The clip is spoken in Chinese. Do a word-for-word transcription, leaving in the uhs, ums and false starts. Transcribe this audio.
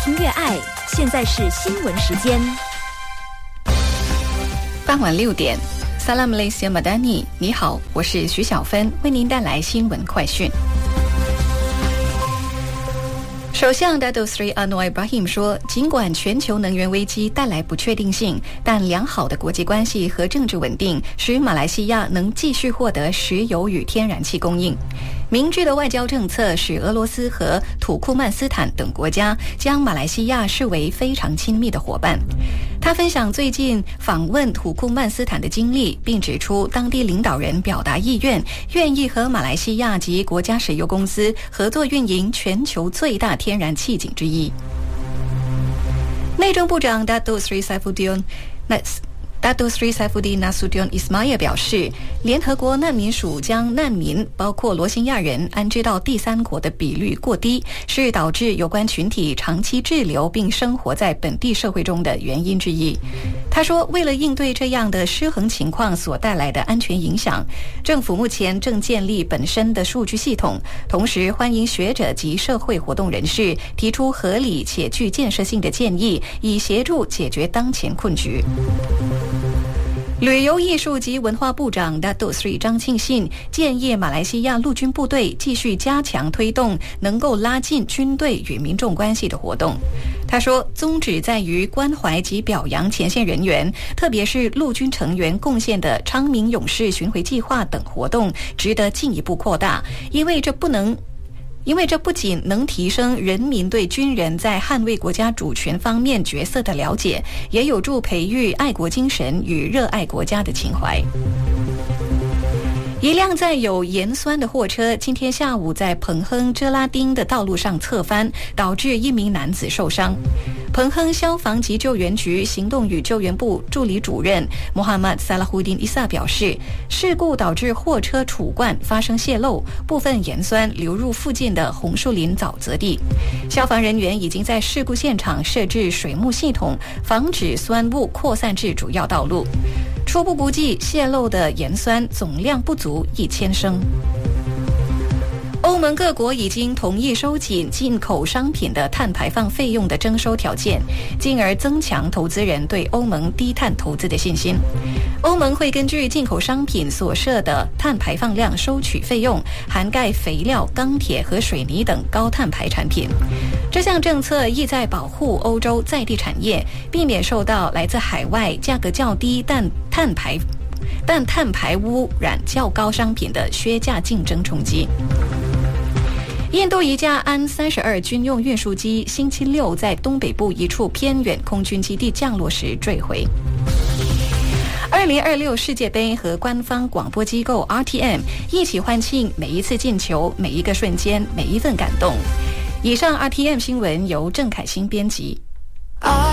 听越爱，现在是新闻时间。 傍晚六点 Salam Malaysia Madani， 你好，我是徐小芬，为您带来新闻快讯。首相 Datuk Seri Anwar Ibrahim 说，尽管全球能源危机带来不确定性，但良好的国际关系和政治稳定使马来西亚能继续获得石油与天然气供应。明智的外交政策使俄罗斯和土库曼斯坦等国家将马来西亚视为非常亲密的伙伴。他分享最近访问土库曼斯坦的经历，并指出当地领导人表达意愿，愿意和马来西亚及国家石油公司合作运营全球最大天然气井之一。内政部长 Datuk Seri Saifuddin Datuk Seri Saifuddin Nasution Ismail 表示，联合国难民署将难民包括罗兴亚人安置到第三国的比率过低，是导致有关群体长期滞留并生活在本地社会中的原因之一。他说，为了应对这样的失衡情况所带来的安全影响，政府目前正建立本身的数据系统，同时欢迎学者及社会活动人士提出合理且具建设性的建议，以协助解决当前困局。旅游艺术及文化部长 Datuk Seri 张庆信建议马来西亚陆军部队继续加强推动能够拉近军队与民众关系的活动。他说，宗旨在于关怀及表扬前线人员，特别是陆军成员贡献的昌明勇士巡回计划等活动值得进一步扩大，因为这不能因为这不仅能提升人民对军人在捍卫国家主权方面角色的了解，也有助培育爱国精神与热爱国家的情怀。一辆载有盐酸的货车今天下午在彭亨遮拉丁的道路上侧翻，导致一名男子受伤。彭亨消防及救援局行动与救援部助理主任 Muhammad Salahuddin Isa 表示，事故导致货车储罐发生泄漏，部分盐酸流入附近的红树林沼泽地。消防人员已经在事故现场设置水幕系统，防止酸雾扩散至主要道路。初步估计，泄漏的盐酸总量不足一千升。欧盟各国已经同意收紧进口商品的碳排放费用的征收条件，进而增强投资人对欧盟低碳投资的信心。欧盟会根据进口商品所设的碳排放量收取费用，涵盖肥料、钢铁和水泥等高碳排产品。这项政策意在保护欧洲在地产业，避免受到来自海外价格较低但碳排但碳排污染较高商品的削价竞争冲击。印度一架安三十二军用运输机星期六在东北部一处偏远空军基地降落时坠毁。二零二六世界杯和官方广播机构 R T M 一起欢庆每一次进球、每一个瞬间、每一份感动。以上 R T M 新闻由郑凯欣编辑。